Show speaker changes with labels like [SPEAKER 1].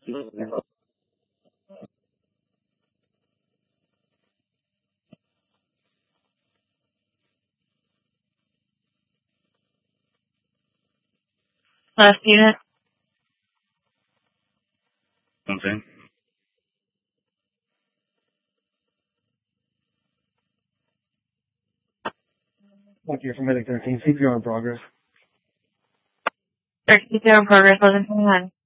[SPEAKER 1] Last unit.
[SPEAKER 2] Okay.
[SPEAKER 3] Thank you for Medic 13. CPR in progress.
[SPEAKER 1] CPR in progress, 1121.